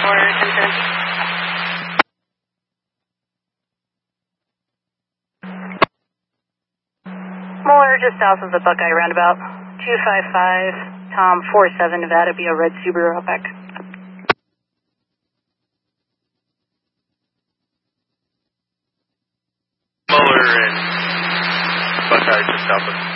for 1010. Mueller, just south of the Buckeye roundabout. 255, Tom 47, Nevada, be a red Subaru Outback. Mueller and Buckeye just south of